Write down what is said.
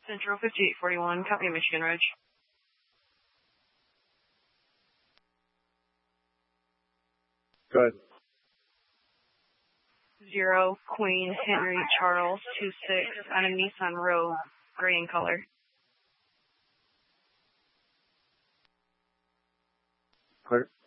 Central 5841, copy Michigan Ridge. Go ahead. 0 Queen Henry Charles 26 on a Nissan Rogue, gray in color. Clear.